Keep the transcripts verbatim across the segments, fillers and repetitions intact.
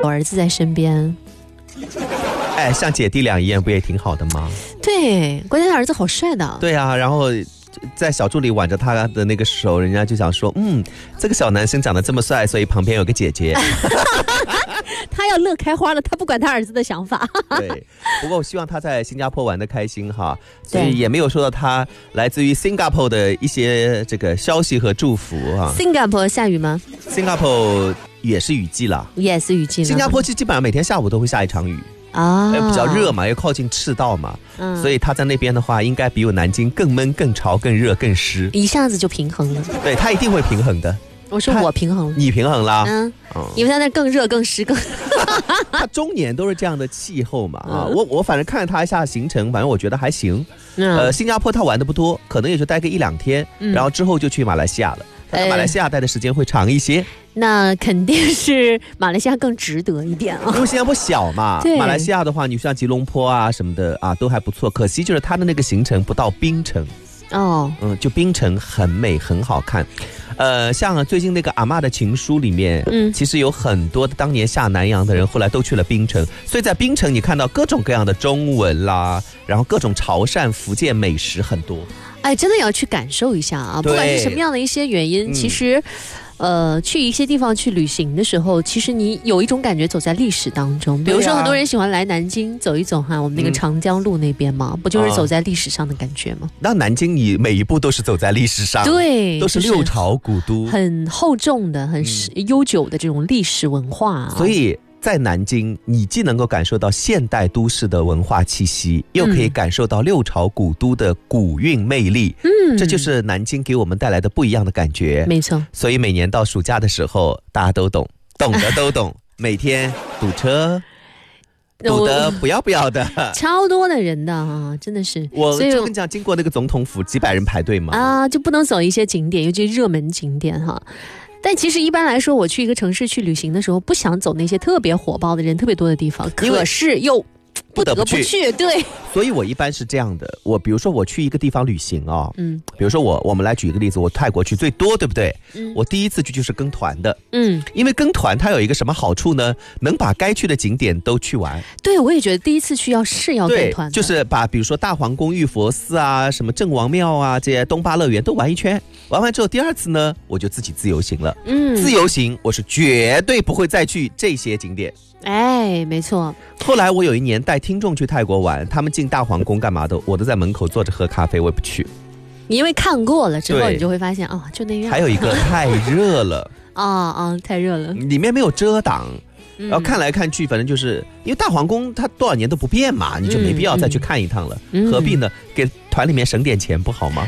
有儿子在身边。 哎，像姐弟俩一样，不也挺好的吗？ 对，关键他儿子好帅的。 对啊，然后在小助理挽着他的那个手，人家就想说，嗯，这个小男生长得这么帅，所以旁边有个姐姐。 他要乐开花了，他不管他儿子的想法。 对，不过我希望他在新加坡玩得开心哈，所以也没有收到他来自于新加坡的一些这个消息和祝福哈。 新加坡下雨吗？ 新加坡也是雨季啦， 也是雨季了。 新加坡基本上每天下午都会下一场雨。 啊， 比较热嘛，又靠近赤道嘛，嗯，所以他在那边的话，应该比我南京更闷、更潮、更热、更湿， 一下子就平衡了。 对，他一定会平衡的。 我说我平衡了， 你平衡了， 嗯，嗯因为他那更热、更湿、更…… 他终年都是这样的气候嘛，啊，我我反正看了他一下行程，反正我觉得还行。嗯、呃，新加坡他玩的不多，可能也就待个一两天，嗯、然后之后就去马来西亚了。他在马来西亚待的时间会长一些。欸那肯定是马来西亚更值得一点啊， 因为新加坡小嘛。马来西亚的话，你像吉隆坡啊什么的啊，都还不错。可惜就是它的那个行程不到槟城。哦，嗯，就槟城很美，很好看。呃，像最近那个阿嬷的情书里面，嗯，其实有很多当年下南洋的人，后来都去了槟城。所以在槟城，你看到各种各样的中文啦，然后各种潮汕、福建美食很多。 哎，真的要去感受一下啊！不管是什么样的一些原因，其实。呃，去一些地方去旅行的时候，其实你有一种感觉走在历史当中。比如说，很多人喜欢来南京走一走哈，我们那个长江路那边嘛，嗯、不就是走在历史上的感觉吗？ 那南京你每一步都是走在历史上， 对， 都是六朝古都， 很厚重的、很悠久的这种历史文化、啊。 所以在南京，你既能够感受到现代都市的文化气息，又可以感受到六朝古都的古韵魅力。嗯，这就是南京给我们带来的不一样的感觉。 没错。 所以每年到暑假的时候，大家都懂，懂的都懂。每天堵车，堵得不要不要的， 超多的人的啊，真的是。 我就跟你讲，经过那个总统府，几百人排队嘛。 啊，就不能走一些景点，尤其热门景点哈。但其实一般来说，我去一个城市去旅行的时候，不想走那些特别火爆的人特别多的地方，可是又不得不去。不去对， 所以我一般是这样的。我比如说我去一个地方旅行哦，嗯，比如说我我们来举一个例子，我泰国去最多，对不对？嗯，我第一次去就是跟团的，嗯，因为跟团它有一个什么好处呢？能把该去的景点都去完。 对，我也觉得第一次去要是要跟团的， 就是把比如说大皇宫、玉佛寺啊、什么郑王庙啊这些东巴乐园都玩一圈。玩完之后，第二次呢，我就自己自由行了。嗯，自由行我是绝对不会再去这些景点。 哎，没错。 后来我有一年带听众去泰国玩，他们进大皇宫干嘛的，我都在门口坐着喝咖啡，我也不去。 你因为看过了之后，你就会发现啊、哦，就那样。 还有一个太热了啊啊、哦哦，太热了， 里面没有遮挡。然后看来看去，反正就是因为大皇宫它多少年都不变嘛，你就没必要再去看一趟了，嗯、何必呢？给团里面省点钱不好吗？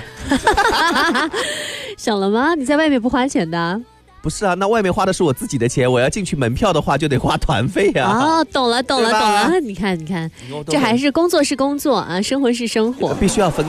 省了吗？你在外面不花钱的、啊？ 不是啊，那外面花的是我自己的钱，我要进去门票的话就得花团费啊。 哦，懂了懂了懂了，你看你看，这还是工作是工作啊，生活是生活， 必须要分。